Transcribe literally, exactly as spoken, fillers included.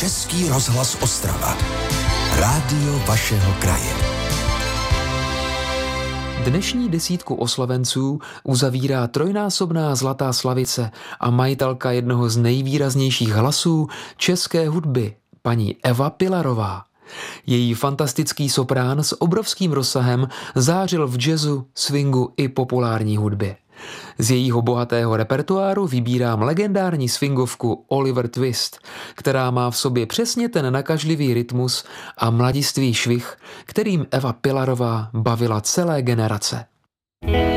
Český rozhlas Ostrava. Rádio vašeho kraje. Dnešní desítku oslavenců uzavírá trojnásobná zlatá slavice a majitelka jednoho z nejvýraznějších hlasů české hudby, paní Eva Pilarová. Její fantastický soprán s obrovským rozsahem zářil v jazzu, swingu i populární hudbě. Z jejího bohatého repertoáru vybírám legendární swingovku Oliver Twist, která má v sobě přesně ten nakažlivý rytmus a mladistvý švih, kterým Eva Pilarová bavila celé generace.